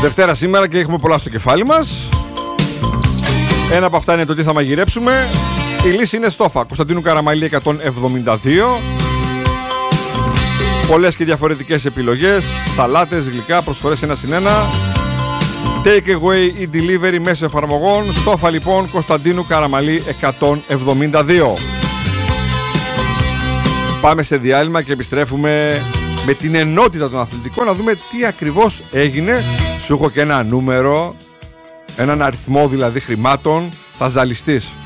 Δευτέρα σήμερα και έχουμε πολλά στο κεφάλι μας. Ένα από αυτά είναι το τι θα μαγειρέψουμε. Η λύση είναι στόφα. Κωνσταντίνου Καραμαλή 172. Πολλές και διαφορετικές επιλογές. Σαλάτες, γλυκά, προσφορές 1+1. Take away ή delivery μέσω εφαρμογών. Στόφα λοιπόν Κωνσταντίνου Καραμαλή 172. Πάμε σε διάλειμμα και επιστρέφουμε με την ενότητα των αθλητικών να δούμε τι ακριβώς έγινε. Σου έχω και ένα νούμερο, έναν αριθμό δηλαδή χρημάτων, θα ζαλιστείς.